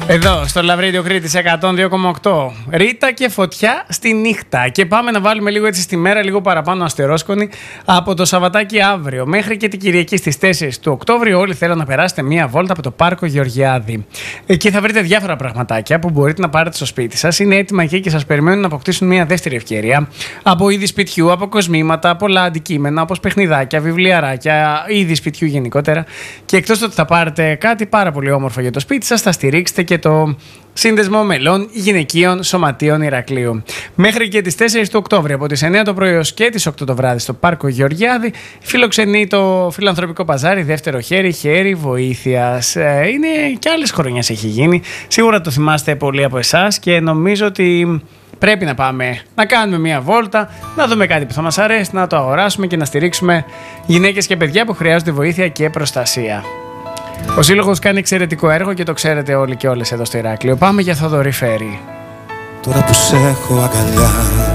Εδώ στο Love Radio Κρήτης 102,8. Ρίτα και φωτιά στη νύχτα. Και πάμε να βάλουμε λίγο έτσι στη μέρα, λίγο παραπάνω αστερόσκονη από το Σαββατάκι αύριο μέχρι και την Κυριακή στις 4 του Οκτώβριου. Όλοι θέλω να περάσετε μία βόλτα από το Πάρκο Γεωργιάδη. Εκεί θα βρείτε διάφορα πραγματάκια που μπορείτε να πάρετε στο σπίτι σας. Είναι έτοιμα εκεί και σας περιμένουν να αποκτήσουν μία δεύτερη ευκαιρία. Από είδη σπιτιού, από κοσμήματα, πολλά αντικείμενα όπως παιχνιδάκια, βιβλιαράκια, είδη σπιτιού γενικότερα. Και εκτός ότι θα πάρετε κάτι πάρα πολύ όμορφο για το σπίτι σας, θα στηρίξετε και το Σύνδεσμο Μελών Γυναικείων Σωματείων Ηρακλείου. Μέχρι και τις 4 του Οκτώβρη, από τις 9 το πρωί ως και τις 8 το βράδυ, στο Πάρκο Γεωργιάδη, φιλοξενεί το φιλανθρωπικό παζάρι δεύτερο χέρι βοήθειας. Είναι και άλλες χρονιές έχει γίνει. Σίγουρα το θυμάστε πολλοί από εσάς και νομίζω ότι πρέπει να πάμε να κάνουμε μια βόλτα, να δούμε κάτι που θα μας αρέσει, να το αγοράσουμε και να στηρίξουμε γυναίκες και παιδιά που χρειάζονται βοήθεια και προστασία. Ο Σύλλογος κάνει εξαιρετικό έργο και το ξέρετε όλοι και όλες εδώ στο Ηράκλειο. Πάμε για Θοδωρή Φέρη. Τώρα που σε έχω αγκαλιά